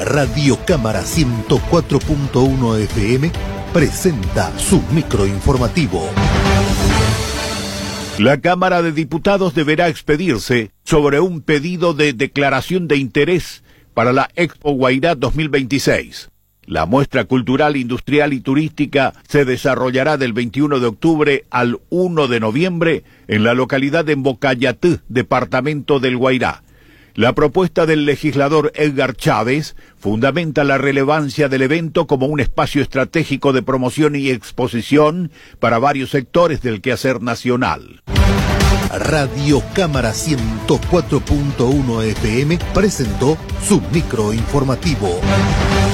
Radio Cámara 104.1 FM presenta su microinformativo. La Cámara de Diputados deberá expedirse sobre un pedido de declaración de interés para la Expo Guairá 2026. La muestra cultural, industrial y turística se desarrollará del 21 de octubre al 1 de noviembre en la localidad de Mbocayatú, departamento del Guairá. La propuesta del legislador Edgar Chávez fundamenta la relevancia del evento como un espacio estratégico de promoción y exposición para varios sectores del quehacer nacional. Radio Cámara 104.1 FM presentó su microinformativo.